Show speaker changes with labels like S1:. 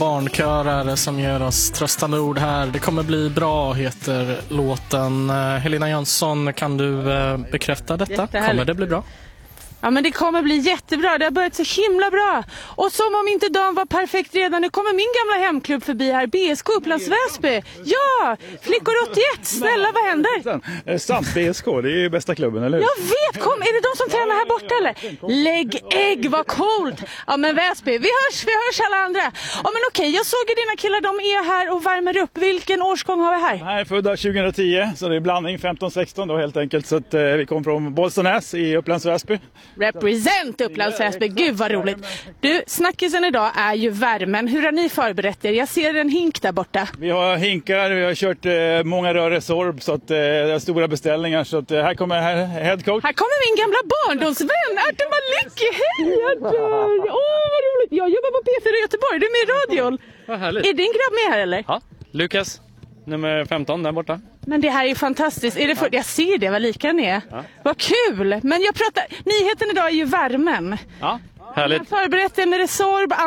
S1: Barnkörer som ger oss tröstande ord här. Det kommer bli bra, heter låten. Helena Jönsson, kan du bekräfta detta? Kommer det bli bra?
S2: Ja, men det kommer bli jättebra. Det har börjat så himla bra. Och som om inte dagen var perfekt redan, nu kommer min gamla hemklubb förbi här. BSK Upplands Väsby. Ja, Flickor 81. Snälla, vad händer?
S3: Sant, BSK, det är ju bästa klubben, eller hur?
S2: Jag vet, är det de som tränar här borta eller? Lägg ägg, vad coolt. Ja, men Väsby, vi hörs alla andra. Ja, men okej, jag såg ju dina killar, de är här och värmer upp. Vilken årsgång har vi här?
S3: Här är födda 2010, så det är blandning 15-16 då helt enkelt. Så att, vi kommer från Bollstanäs i Upplands Väsby.
S2: Represent Upplands Väsby, gud vad roligt. Du, snackisen idag är ju värmen. Hur har ni förberett er? Jag ser en hink där borta.
S3: Vi har hinkar, vi har kört många rör Resorb, så att det är stora beställningar. Så att, här kommer headcoach.
S2: Här kommer min gamla barndomsvän, Artem Malicki. Hej Artem! Åh, vad roligt. Jag jobbar på P4 i Göteborg, du är med i radion.
S4: Vad härligt.
S2: Är din grabb med här eller?
S4: Ja, Lukas, nummer 15 där borta.
S2: Men det här är fantastiskt. Är det jag ser det, vad lika ni är. Ja. Vad kul! Men nyheten idag är ju värmen.
S4: Ja, härligt.
S2: Jag har förberett er med Resorb.